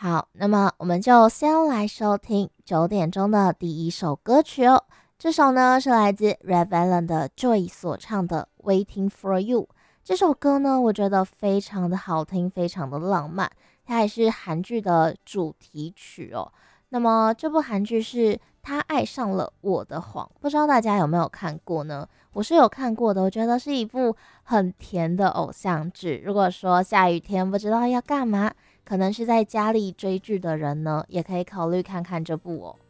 好，那么我们就先来收听9点钟的第一首歌曲哦。这首呢是来自 Red Velvet 的 Joy 所唱的《Waiting for You》。这首歌呢，我觉得非常的好听，非常的浪漫，它也是韩剧的主题曲哦。那么这部韩剧是他爱上了我的谎，不知道大家有没有看过呢？我是有看过的，我觉得是一部很甜的偶像剧。如果说下雨天不知道要干嘛，可能是在家里追剧的人呢，也可以考虑看看这部哦。